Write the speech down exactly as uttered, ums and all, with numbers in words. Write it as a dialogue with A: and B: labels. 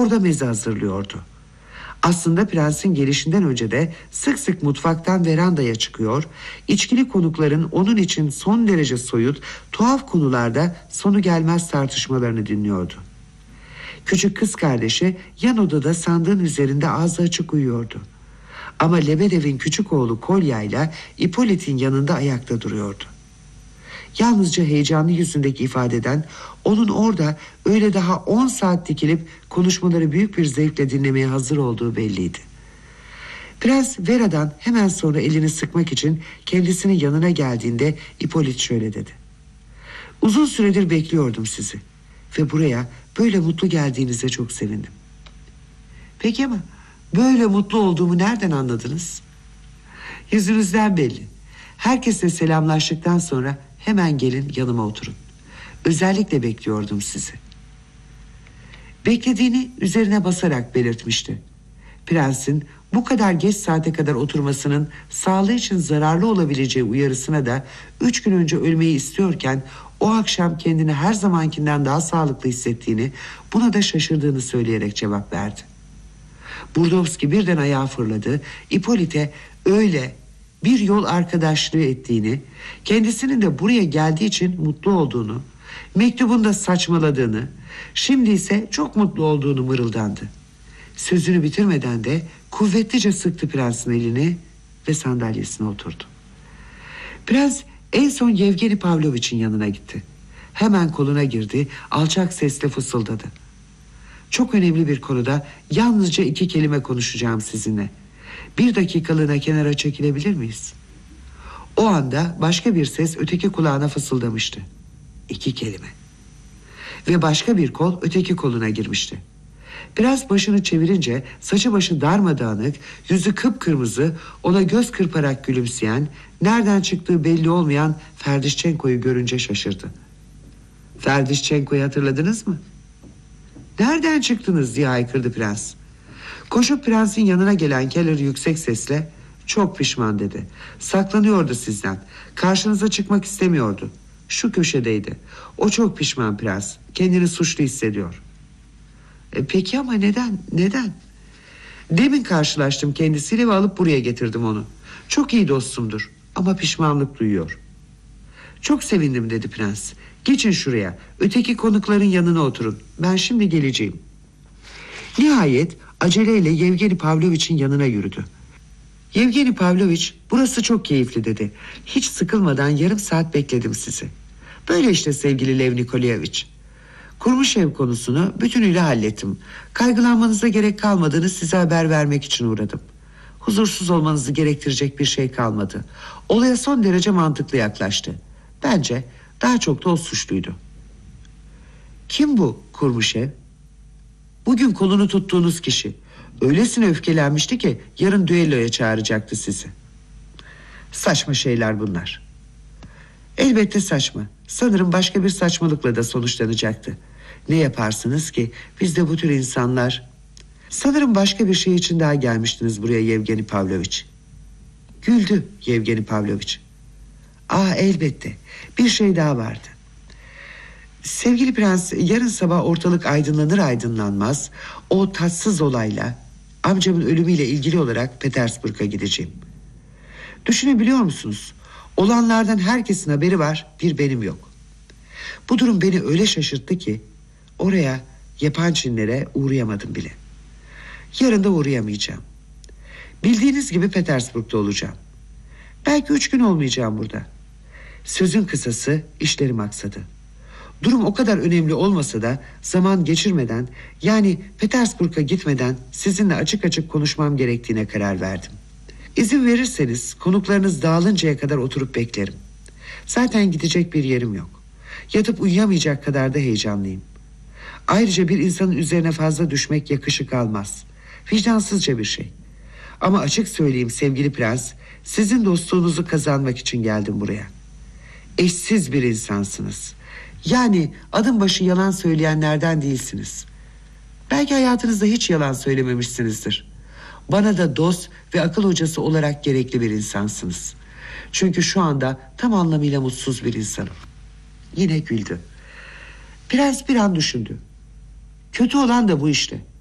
A: orada meze hazırlıyordu. Aslında prensin gelişinden önce de sık sık mutfaktan verandaya çıkıyor, içkili konukların onun için son derece soyut, tuhaf konularda sonu gelmez tartışmalarını dinliyordu. Küçük kız kardeşi yan odada sandığın üzerinde ağzı açık uyuyordu. Ama Lebedev'in küçük oğlu Kolya ile Ippolit'in yanında ayakta duruyordu. Yalnızca heyecanlı yüzündeki ifadeden onun orada öyle daha on saat dikilip konuşmaları büyük bir zevkle dinlemeye hazır olduğu belliydi. Prens Vera'dan hemen sonra elini sıkmak için kendisinin yanına geldiğinde Ippolit şöyle dedi: "Uzun süredir bekliyordum sizi ve buraya böyle mutlu geldiğinize çok sevindim." "Peki ama böyle mutlu olduğumu nereden anladınız?" "Yüzünüzden belli. Herkesle selamlaştıktan sonra hemen gelin yanıma oturun. Özellikle bekliyordum sizi." Beklediğini üzerine basarak belirtmişti. Prensin bu kadar geç saate kadar oturmasının sağlığı için zararlı olabileceği uyarısına da üç gün önce ölmeyi istiyorken o akşam kendini her zamankinden daha sağlıklı hissettiğini, buna da şaşırdığını söyleyerek cevap verdi. Burdovski birden ayağa fırladı. Ippolit'e öyle bir yol arkadaşlığı ettiğini, kendisinin de buraya geldiği için mutlu olduğunu, mektubunda saçmaladığını, şimdi ise çok mutlu olduğunu mırıldandı. Sözünü bitirmeden de kuvvetlice sıktı prensin elini ve sandalyesine oturdu. Prens en son Yevgeni Pavlovich'in yanına gitti. Hemen koluna girdi, alçak sesle fısıldadı: "Çok önemli bir konuda yalnızca iki kelime konuşacağım sizinle. Bir dakikalığına kenara çekilebilir miyiz?" O anda başka bir ses öteki kulağına fısıldamıştı: "İki kelime." Ve başka bir kol öteki koluna girmişti. Prens başını çevirince saçı başı darmadağınık, yüzü kıpkırmızı, ona göz kırparak gülümseyen, nereden çıktığı belli olmayan Ferdişçenko'yu görünce şaşırdı. "Ferdişçenko'yu hatırladınız mı?" "Nereden çıktınız?" diye haykırdı prens. Koşup prensin yanına gelen Keller yüksek sesle "Çok pişman" dedi. "Saklanıyordu sizden. Karşınıza çıkmak istemiyordu. Şu köşedeydi. O çok pişman prens. Kendini suçlu hissediyor." E, "Peki ama neden? Neden?" "Demin karşılaştım kendisiyle ve alıp buraya getirdim onu. Çok iyi dostumdur ama pişmanlık duyuyor." "Çok sevindim" dedi prens. "Geçin şuraya. Öteki konukların yanına oturun. Ben şimdi geleceğim." Nihayet aceleyle Yevgeni Pavlovich'in yanına yürüdü. "Yevgeni Pavlovich, burası çok keyifli" dedi. "Hiç sıkılmadan yarım saat bekledim sizi. Böyle işte sevgili Lev Nikolayevich. Kurmuşev konusunu bütünüyle hallettim. Kaygılanmanıza gerek kalmadığını size haber vermek için uğradım. Huzursuz olmanızı gerektirecek bir şey kalmadı. Olaya son derece mantıklı yaklaştı. Bence daha çok da o suçluydu." "Kim bu Kurmuşev?" "Bugün kolunu tuttuğunuz kişi. Öylesine öfkelenmişti ki yarın düelloya çağıracaktı sizi." "Saçma şeyler bunlar." "Elbette saçma. Sanırım başka bir saçmalıkla da sonuçlanacaktı. Ne yaparsınız ki biz de bu tür insanlar..." "Sanırım başka bir şey için daha gelmiştiniz buraya Yevgeni Pavlovich." Güldü Yevgeni Pavlovich. "Aa, elbette. Bir şey daha vardı. Sevgili prens, yarın sabah ortalık aydınlanır aydınlanmaz o tatsız olayla, amcamın ölümüyle ilgili olarak Petersburg'a gideceğim. Düşünebiliyor musunuz? Olanlardan herkesin haberi var, bir benim yok. Bu durum beni öyle şaşırttı ki oraya, Yapançinlere uğrayamadım bile. Yarın da uğrayamayacağım. Bildiğiniz gibi Petersburg'da olacağım. Belki üç gün olmayacağım burada. Sözün kısası, işlerim aksadı. Durum o kadar önemli olmasa da zaman geçirmeden, yani Petersburg'a gitmeden sizinle açık açık konuşmam gerektiğine karar verdim. İzin verirseniz konuklarınız dağılıncaya kadar oturup beklerim. Zaten gidecek bir yerim yok. Yatıp uyuyamayacak kadar da heyecanlıyım. Ayrıca bir insanın üzerine fazla düşmek yakışık almaz. Vicdansızca bir şey. Ama açık söyleyeyim sevgili prens, sizin dostluğunuzu kazanmak için geldim buraya. Eşsiz bir insansınız. Yani adım başı yalan söyleyenlerden değilsiniz. Belki hayatınızda hiç yalan söylememişsinizdir. Bana da dost ve akıl hocası olarak gerekli bir insansınız. Çünkü şu anda tam anlamıyla mutsuz bir insanım." Yine güldü. Prens bir an düşündü. Kötü olan da bu işte.